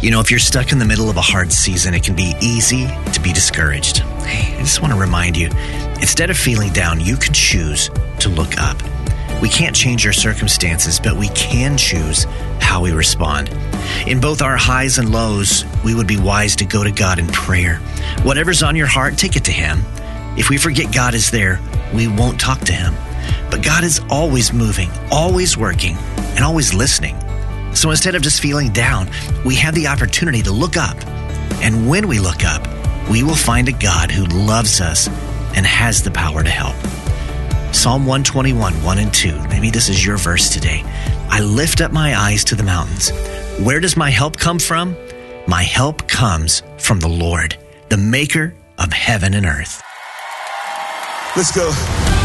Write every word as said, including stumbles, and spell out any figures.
You know, if you're stuck in the middle of a hard season, it can be easy to be discouraged. Hey, I just want to remind you, instead of feeling down, you can choose to look up. We can't change our circumstances, but we can choose how we respond. In both our highs and lows, we would be wise to go to God in prayer. Whatever's on your heart, take it to Him. If we forget God is there, we won't talk to Him. But God is always moving, always working, and always listening. So instead of just feeling down, we have the opportunity to look up. And when we look up, we will find a God who loves us and has the power to help. Psalm one twenty-one, one and two. Maybe this is your verse today. I lift up my eyes to the mountains. Where does my help come from? My help comes from the Lord, the maker of heaven and earth. Let's go.